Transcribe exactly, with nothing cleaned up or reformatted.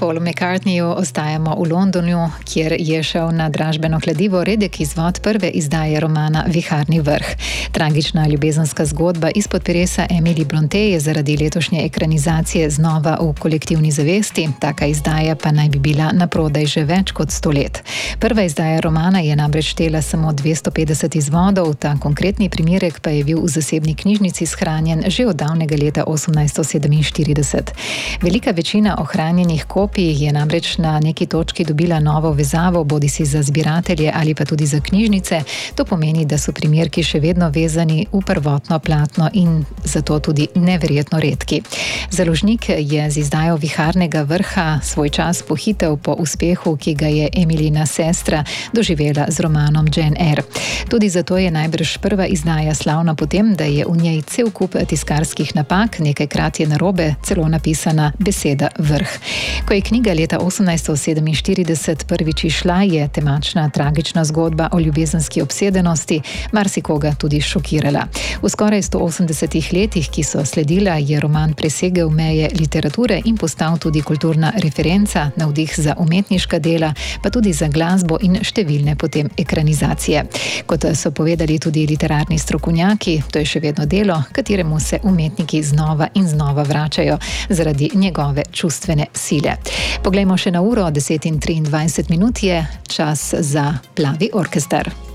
Paulu McCartneyju ostajamo v Londonu, kjer je šel na dražbeno kladivo redek izvod prve izdaje romana Viharni vrh. Tragična ljubezenska zgodba izpod peresa Emily Bronte je zaradi letošnje ekranizacije znova v kolektivni zavesti, taka izdaja pa naj bi bila na prodaj že več kot sto let. Prva izdaja romana je namreč štela samo dvesto petdeset izvodov, ta konkretni primerek pa je bil v zasebni knjižnici shranjen že od davnega leta osemnajststo sedeminštirideset. Velika večina ohranjenih kopij je namreč na neki točki dobila novo vezavo, bodisi za zbiratelje ali pa tudi za knjižnice. To pomeni, da so primerki še vedno vezani v prvotno platno in zato tudi neverjetno redki. Založnik je z izdajo Viharnega vrha svoj čas pohitev po uspehu, ki ga je Emilyna sestra doživela z romanom Jane Eyre. Tudi zato je najbrž prva izdaja slavna po tem, da je v njej cel kup tiskarskih napak, nekajkrat je narobe celo napisana beseda vrh. Ko je knjiga leta osemnajststo sedeminštirideset prvič izšla, je temačna tragična zgodba o ljubezenski obsedenosti marsikoga tudi šokirala. V skoraj sto osemdesetih letih, ki so sledila, je roman presegel meje literature in postal tudi kulturna referenca, navdih za umetniška dela, pa tudi za glasbo in številne potem ekranizacije. Kot so povedali tudi literarni strokovnjaki, to je še vedno delo, kateremu se umetniki znova in znova vračajo zaradi njegove čustvene sile. Poglejmo še na uro, deset in triindvajset minut je čas za Plavi orkester.